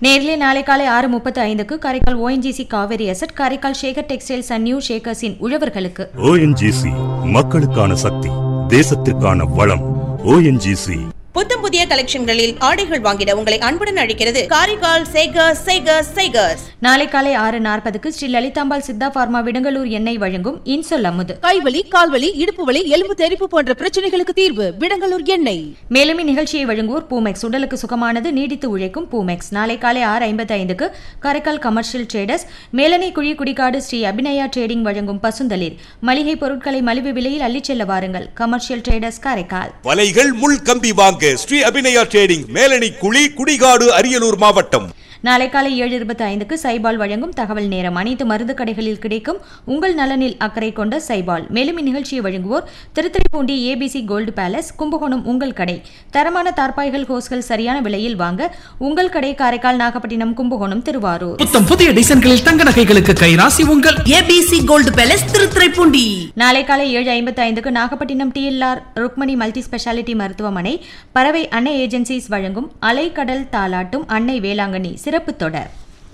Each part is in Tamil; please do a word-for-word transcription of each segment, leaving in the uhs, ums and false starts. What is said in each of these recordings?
நேரிலே நாளை காலை ஆறு முப்பத்து ஐந்துக்கு Karaikal ONGC Kaveri asset, Karaikal Sekar textiles and new ஷேக்கர்ஸின் உழவர்களுக்கு. ஓஎன்ஜிசி மக்களுக்கான சக்தி, தேசத்திற்கான வளம். ஓஎன்ஜிசி புத்தம் புதிய கலெக்ஷன்களில் ஆடைகள் வாங்கிட உங்களை அன்புடன் அழைக்கிறது காரைக்கால் சேகர்ஸ் சேகர்ஸ் சேகர்ஸ். நாளை காலை ஆறு நாற்பதுக்கு ஸ்ரீ லலிதாம்பாள் சித்தா பார்மா விடங்கலூர் எண்ணெய் வழங்கும் இன்சொல் அமுது. கைவலி, கால்வலி, இடுப்பு வலி, எலும்பு தெறிப்பு போன்ற பிரச்சனைகளுக்கு தீர்வு விடங்கலூர் எண்ணெய். மேலும் இந்நிகழ்ச்சியை வழங்குவோர் பூமெக்ஸ், உடலுக்கு சுகமானது, நீடித்து உழைக்கும் பூமெக்ஸ். நாளை காலை ஆறு ஐம்பத்தி ஐந்துக்கு காரைக்கால் கமர்ஷியல் ட்ரேடர்ஸ் மேலனை குழி குடிக்காடு ஸ்ரீ அபிநயா ட்ரேடிங் வழங்கும் பசுந்தளிர். மளிகை பொருட்களை மலிவு விலையில் அள்ளிச் செல்ல வாருங்கள். Commercial traders Karaikal. வலைகள் முள் கம்பி வாங்க ஸ்ரீ அபிநயா ட்ரேடிங், மேலணி குழி, குடிகாடு, அரியலூர் மாவட்டம். நாளை காலை ஏழு இருபத்தி ஐந்துக்கு சைபால் வழங்கும் தகவல் நேரம். அனைத்து மருந்து கடைகளில் கிடைக்கும் உங்கள் நலனில் அக்கறை கொண்ட சைபால். மேலும் இந்நிகழ்ச்சியை வழங்குவோர் Thiruthuraipoondi ABC gold palace, Kumbakonam உங்கள் கடை. தரமான தார்பாய்கள், ஹோஸ்கள் சரியான விலையில் வாங்க உங்கள் கடை காரைக்கால், நாகப்பட்டினம், கும்பகோணம், திருவாரூர். புத்தம் புதிய டிசைன்களில் தங்க நகைகளுக்கு கைராசி உங்கள் ஏபிசி கோல்டு பேலஸ், திருத்துறைப்பூண்டி. நாளை காலை ஏழு ஐம்பத்தி ஐந்துக்கு Nagapattinam DLR Rukmani multi speciality மருத்துவமனை, பறவை அன்னை ஏஜென்சிஸ் வழங்கும் அலைக்கடல் தாலாட்டும் அன்னை வேளாங்கண்ணி சிறப்பு தொடர்.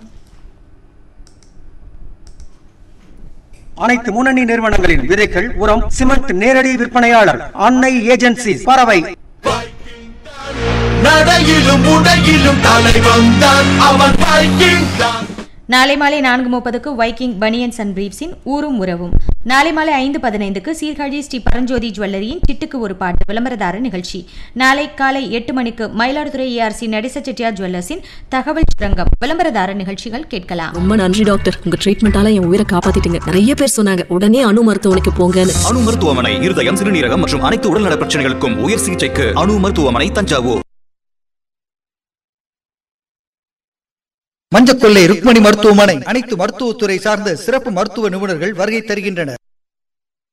அனைத்து முன்னணி நிறுவனங்களின் விதைகள், உரம், சிமெண்ட் நேரடி விற்பனையாளர் அன்னை ஏஜென்சி, பறவை. நடையிலும் உடையிலும் தலை வந்தான் அவன் வைக்கிங் தான். நாளை மாலை நான்கு முப்பதுக்கு வைக்கிங் பனியன்ஸ் அண்ட் பிரீப்ஸின் ஊரும் உறவும். நாளை மாலை ஐந்து பதினைந்துக்கு சீர்காழி ஸ்ரீ பரஞ்சோதி ஜுவல்லரியின் சிட்டுக்கு ஒரு பாட்டு விளம்பரதார நிகழ்ச்சி. நாளை காலை எட்டு மணிக்கு மயிலாடுதுறை ஏஆர்சி நடேச செட்டியார் ஜுவல்லர்ஸின் தகவல் சுரங்கம் விளம்பரதார நிகழ்ச்சிகள் கேட்கலாம். ரொம்ப நன்றி டாக்டர், உங்க ட்ரீட்மெண்டால என் உயிரை காப்பாத்திட்டீங்க. நிறைய பேர் சொன்னாங்க உடனே அணு மருத்துவமனைக்கு போங்கன்னு. அணு மருத்துவமனை இருதயம், சிறுநீரகம் மற்றும் அனைத்து உடல்நல பிரச்சனைகளுக்கும் உயர் சிகிச்சைக்கு அணு மருத்துவமனை, தஞ்சாவூர். மஞ்சக்கொள்ளை ருக்மணி மருத்துவமனை அனைத்து மருத்துவத்துறை சார்ந்த சிறப்பு மருத்துவ நிபுணர்கள் வருகை தருகின்றனர்.